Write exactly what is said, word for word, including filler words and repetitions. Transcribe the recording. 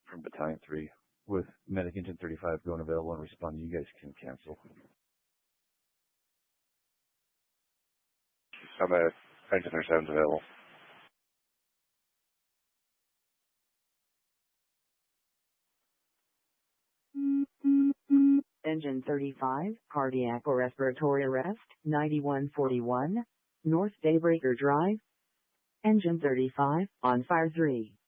from Battalion three. With Medic Engine thirty-five going available and responding, you guys can cancel. I'm at Engine thirty-seven's available. Engine thirty-five, cardiac or respiratory arrest, ninety-one forty-one, North Daybreaker Drive. Engine thirty-five, on fire three.